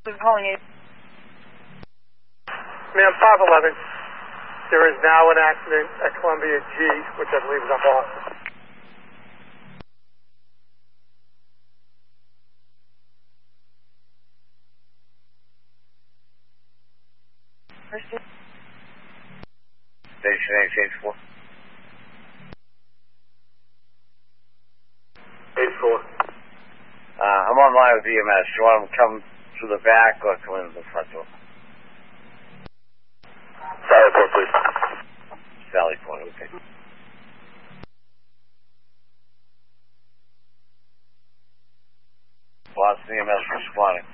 I'm calling you. Ma'am, 511. There is now an accident at Columbia G, which I believe is on Boston. Station 884. 84. I'm online with EMS. You want them to come through the back or come in the front door? Sally Port, please. Sally Port, okay. Boston EMS responding.